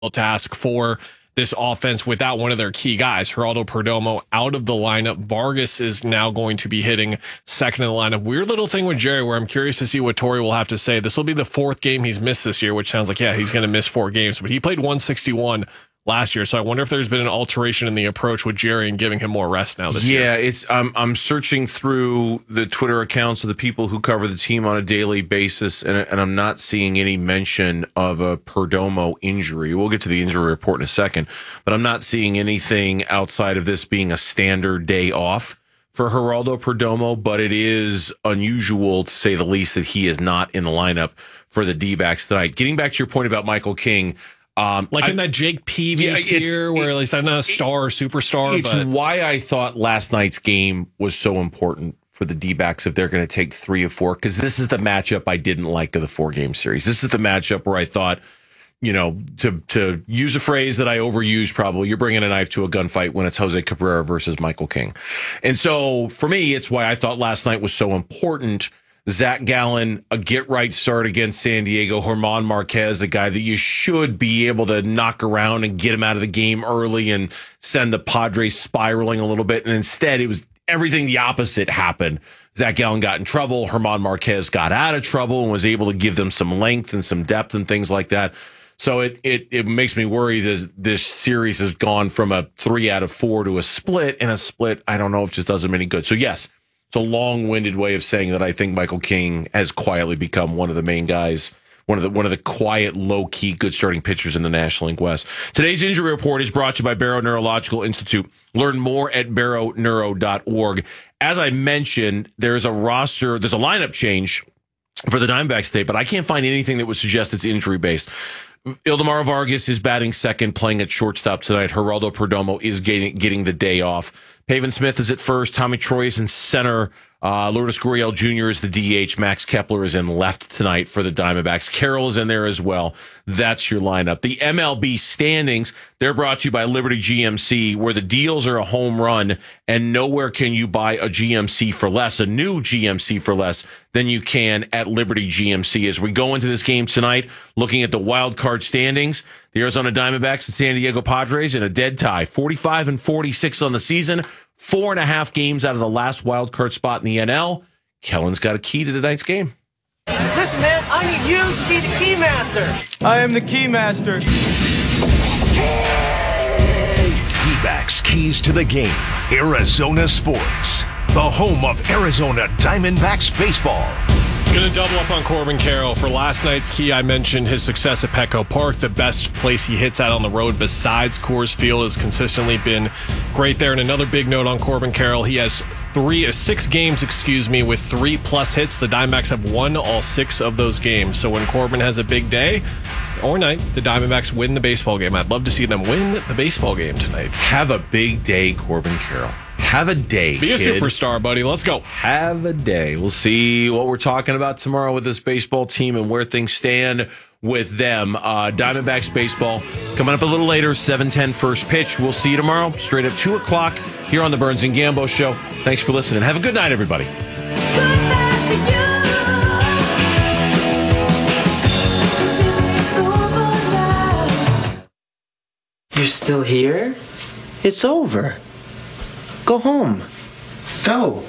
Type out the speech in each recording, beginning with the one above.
task for this offense without one of their key guys. Geraldo Perdomo out of the lineup. Vargas is now going to be hitting second in the lineup. Weird little thing with Jerry where I'm curious to see what Torey will have to say. This will be the fourth game he's missed this year, which sounds like, yeah, he's going to miss 4 games, but he played 161 last year. So I wonder if there's been an alteration in the approach with Jerry and giving him more rest now this year. Yeah, I'm searching through the Twitter accounts of the people who cover the team on a daily basis, and I'm not seeing any mention of a Perdomo injury. We'll get to the injury report in a second, but I'm not seeing anything outside of this being a standard day off for Geraldo Perdomo, but it is unusual, to say the least, that he is not in the lineup for the D-backs tonight. Getting back to your point about Michael King, in that Jake Peavy tier where at least I'm not a star or superstar. It's why I thought last night's game was so important for the D-backs if they're going to take 3 of 4, because this is the matchup I didn't like of the 4-game series. This is the matchup where I thought, to use a phrase that I overuse probably, you're bringing a knife to a gunfight when it's Jose Cabrera versus Michael King. And so for me, it's why I thought last night was so important. Zach Gallen, a get-right start against San Diego. German Marquez, a guy that you should be able to knock around and get him out of the game early and send the Padres spiraling a little bit. And instead, it was everything the opposite happened. Zach Gallen got in trouble. German Marquez got out of trouble and was able to give them some length and some depth and things like that. So it makes me worry this series has gone from a 3 out of 4 to a split, and a split I don't know if just does them any good. So yes, it's a long-winded way of saying that I think Michael King has quietly become one of the main guys, one of the quiet, low-key, good starting pitchers in the National League West. Today's injury report is brought to you by Barrow Neurological Institute. Learn more at barrowneuro.org. As I mentioned, there's a lineup change for the Diamondbacks today, but I can't find anything that would suggest it's injury-based. Ildemaro Vargas is batting second, playing at shortstop tonight. Geraldo Perdomo is getting the day off. Pavin Smith is at first. Tommy Troy is in center. Lourdes Gurriel Jr. is the DH. Max Kepler is in left tonight for the Diamondbacks. Carroll is in there as well. That's your lineup. The MLB standings, they're brought to you by Liberty GMC, where the deals are a home run, and nowhere can you buy a GMC for less, a new GMC for less than you can at Liberty GMC. As we go into this game tonight, looking at the wild card standings, the Arizona Diamondbacks and San Diego Padres in a dead tie, 45-46 on the season. 4.5 games out of the last wild card spot in the NL. Kellen's got a key to tonight's game. Listen, man, I need you to be the key master. I am the key master. D-backs keys to the game. Arizona Sports, the home of Arizona Diamondbacks baseball. Going to double up on Corbin Carroll. For last night's key, I mentioned his success at Petco Park. The best place he hits at on the road besides Coors Field has consistently been great there. And another big note on Corbin Carroll, he has 6 games, with 3+ hits. The Diamondbacks have won all 6 of those games. So when Corbin has a big day or night, the Diamondbacks win the baseball game. I'd love to see them win the baseball game tonight. Have a big day, Corbin Carroll. Have a day, Be kid. a superstar, buddy. Let's go. Have a day. We'll see what we're talking about tomorrow with this baseball team and where things stand with them. Diamondbacks baseball coming up a little later, 7:10 first pitch. We'll see you tomorrow, straight up 2 o'clock here on the Burns and Gambo Show. Thanks for listening. Have a good night, everybody. Good night to you. You're still here? It's over. Go home. Go.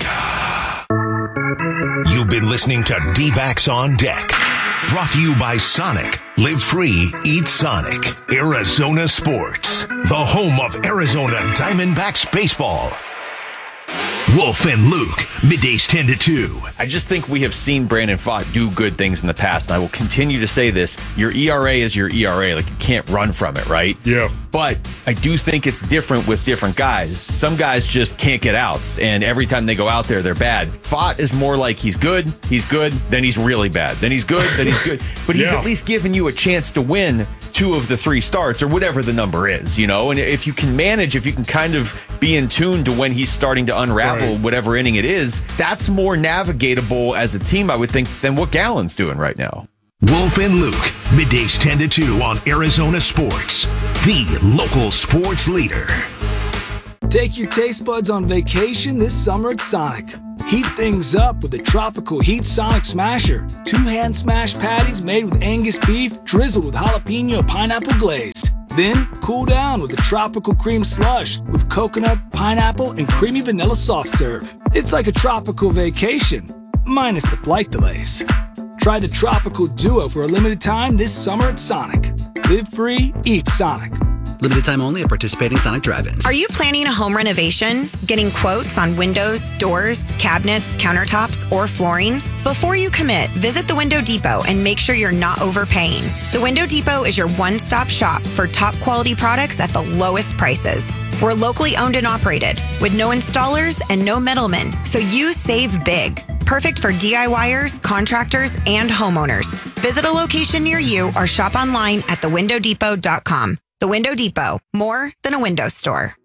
You've been listening to D-Backs on Deck. Brought to you by Sonic. Live free, eat Sonic. Arizona Sports, the home of Arizona Diamondbacks baseball. Wolf and Luke, middays 10 to 2. I just think we have seen Brandon Pfaadt do good things in the past, and I will continue to say this. Your ERA is your ERA. Like, you can't run from it, right? Yeah. But I do think it's different with different guys. Some guys just can't get outs, and every time they go out there, they're bad. Pfaadt is more like he's good, then he's really bad. Then he's good, then he's good. But he's at least giving you a chance to win 2 of the 3 starts, or whatever the number is, you know? And if you can manage, if you can kind of be in tune to when he's starting to unravel whatever inning it is, that's more navigatable as a team, I would think, than what Gallen's doing right now. Wolf and Luke, middays 10 to 2 on Arizona Sports, the local sports leader. Take your taste buds on vacation this summer at Sonic. Heat things up with the Tropical Heat Sonic Smasher. 2 hand smash patties made with Angus beef, drizzled with jalapeno pineapple glaze. Then cool down with the Tropical Cream Slush with coconut, pineapple, and creamy vanilla soft serve. It's like a tropical vacation, minus the flight delays. Try the Tropical Duo for a limited time this summer at Sonic. Live free, eat Sonic. Limited time only at participating Sonic drive-ins. Are you planning a home renovation? Getting quotes on windows, doors, cabinets, countertops, or flooring? Before you commit, visit the Window Depot and make sure you're not overpaying. The Window Depot is your one-stop shop for top quality products at the lowest prices. We're locally owned and operated with no installers and no middlemen, so you save big. Perfect for DIYers, contractors, and homeowners. Visit a location near you or shop online at thewindowdepot.com. The Window Depot, more than a window store.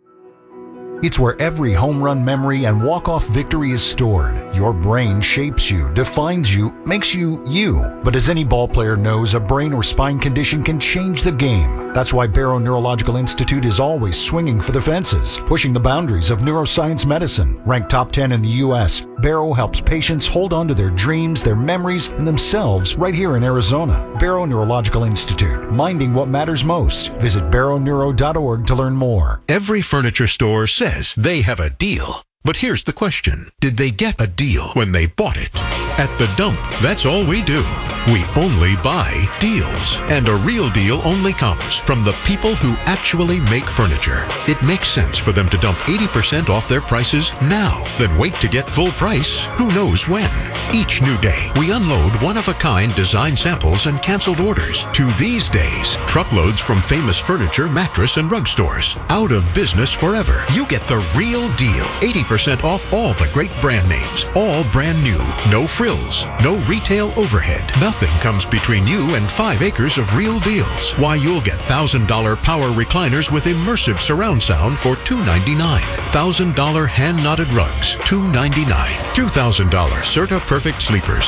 It's where every home run memory and walk-off victory is stored. Your brain shapes you, defines you, makes you you. But as any ball player knows, a brain or spine condition can change the game. That's why Barrow Neurological Institute is always swinging for the fences, pushing the boundaries of neuroscience medicine. Ranked top 10 in the U.S., Barrow helps patients hold on to their dreams, their memories, and themselves right here in Arizona. Barrow Neurological Institute, minding what matters most. Visit barrowneuro.org to learn more. Every furniture store says they have a deal. But here's the question. Did they get a deal when they bought it? At The Dump, that's all we do. We only buy deals. And a real deal only comes from the people who actually make furniture. It makes sense for them to dump 80% off their prices now, then wait to get full price who knows when. Each new day, we unload one-of-a-kind design samples and canceled orders. To these days, truckloads from famous furniture, mattress, and rug stores. Out of business forever. You get the real deal. 80% off all the great brand names. All brand new. No frills. No retail overhead. Nothing comes between you and 5 acres of real deals. Why, you'll get $1,000 power recliners with immersive surround sound for $299. $1,000 hand-knotted rugs, $299. $2,000 Serta Perfect Sleepers,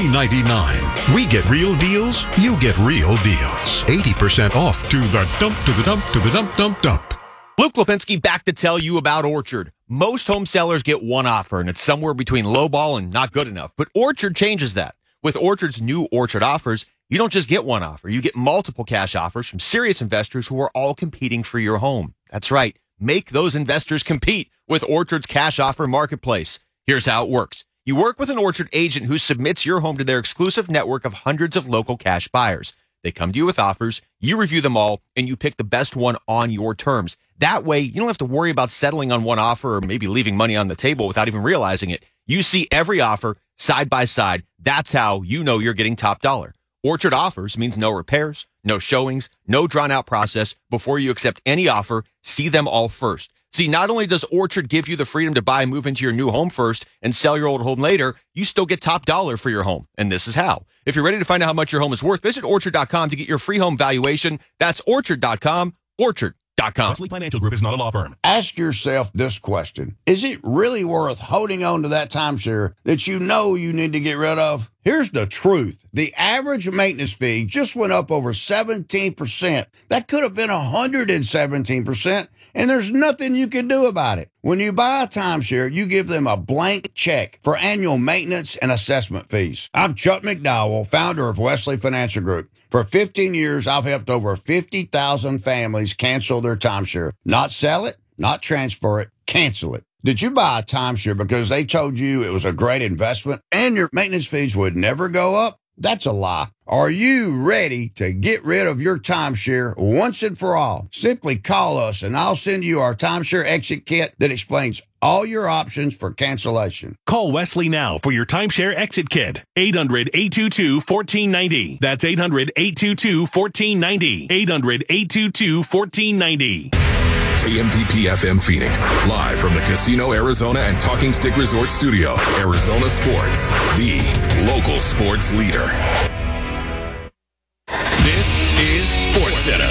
$399. We get real deals, you get real deals. 80% off. To the dump, to the dump, to the dump, dump, dump. Luke Lipinski back to tell you about Orchard. Most home sellers get one offer, and it's somewhere between lowball and not good enough. But Orchard changes that. With Orchard's new Orchard offers, you don't just get one offer. You get multiple cash offers from serious investors who are all competing for your home. That's right. Make those investors compete with Orchard's cash offer marketplace. Here's how it works. You work with an Orchard agent who submits your home to their exclusive network of hundreds of local cash buyers. They come to you with offers, you review them all, and you pick the best one on your terms. That way, you don't have to worry about settling on one offer or maybe leaving money on the table without even realizing it. You see every offer side by side. That's how you know you're getting top dollar. Orchard offers means no repairs, no showings, no drawn-out process. Before you accept any offer, see them all first. See, not only does Orchard give you the freedom to buy and move into your new home first and sell your old home later, you still get top dollar for your home. And this is how. If you're ready to find out how much your home is worth, visit Orchard.com to get your free home valuation. That's Orchard.com, Orchard.com. Wesley Financial Group is not a law firm. Ask yourself this question. Is it really worth holding on to that timeshare that you know you need to get rid of? Here's the truth. The average maintenance fee just went up over 17%. That could have been 117%, and there's nothing you can do about it. When you buy a timeshare, you give them a blank check for annual maintenance and assessment fees. I'm Chuck McDowell, founder of Wesley Financial Group. For 15 years, I've helped over 50,000 families cancel their timeshare. Not sell it, not transfer it, cancel it. Did you buy a timeshare because they told you it was a great investment and your maintenance fees would never go up? That's a lie. Are you ready to get rid of your timeshare once and for all? Simply call us and I'll send you our timeshare exit kit that explains all your options for cancellation. Call Wesley now for your timeshare exit kit. 800-822-1490. That's 800-822-1490. 800-822-1490. KMVP FM Phoenix, live from the Casino Arizona and Talking Stick Resort Studio. Arizona Sports, the local sports leader. This is SportsCenter.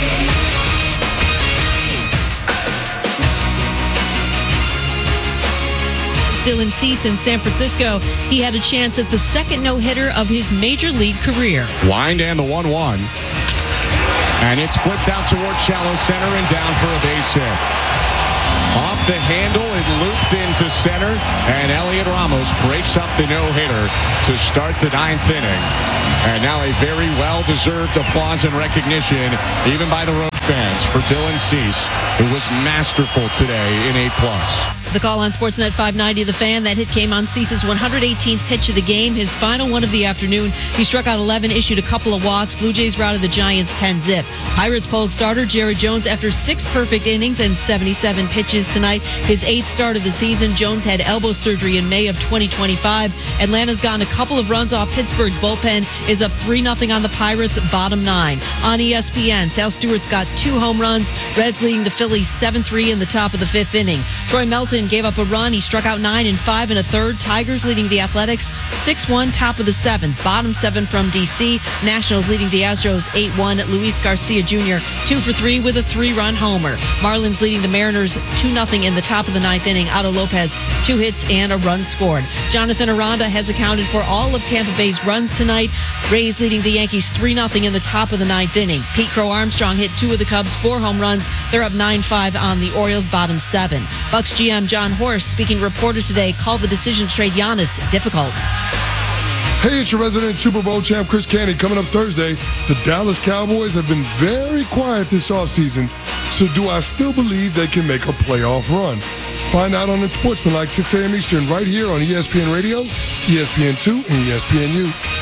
Dylan Cease in San Francisco. He had a chance at the second no-hitter of his major league career. Wind and the 1-1. And it's flipped out toward shallow center and down for a base hit. Off off the handle. It looped into center, and Elliot Ramos breaks up the no-hitter to start the 9th inning. And now a very well-deserved applause and recognition, even by the road fans, for Dylan Cease, who was masterful today in A+. The call on Sportsnet 590, The Fan. That hit came on Cease's 118th pitch of the game, his final one of the afternoon. He struck out 11, issued a couple of walks. Blue Jays routed the Giants 10-zip. Pirates pulled starter Jared Jones after 6 perfect innings and 77 pitches tonight. His 8th start of the season. Jones had elbow surgery in May of 2025. Atlanta's gotten a couple of runs off Pittsburgh's bullpen, is up 3-0 on the Pirates, bottom 9. On ESPN, Sal Stewart's got 2 home runs. Reds leading the Phillies 7-3 in the top of the 5th inning. Troy Melton gave up a run. He struck out 9 and 5 1/3. Tigers leading the Athletics 6-1, top of the 7th. Bottom 7 from D.C. Nationals leading the Astros 8-1. Luis Garcia Jr. 2 for 3 with a 3-run homer. Marlins leading the Mariners 2-0 in the top of the 9th inning. Otto Lopez 2 hits and a run scored. Jonathan Aranda has accounted for all of Tampa Bay's runs tonight. Rays leading the Yankees 3-0 in the top of the 9th inning. Pete Crow Armstrong hit 2 of the Cubs' 4 home runs. They're up 9-5 on the Orioles, bottom 7. Bucks GM John Horst, speaking to reporters today, called the decision to trade Giannis difficult. Hey, it's your resident Super Bowl champ, Chris Canty. Coming up Thursday, the Dallas Cowboys have been very quiet this offseason. So do I still believe they can make a playoff run? Find out on Sportsman like 6 a.m. Eastern right here on ESPN Radio, ESPN2, and ESPNU.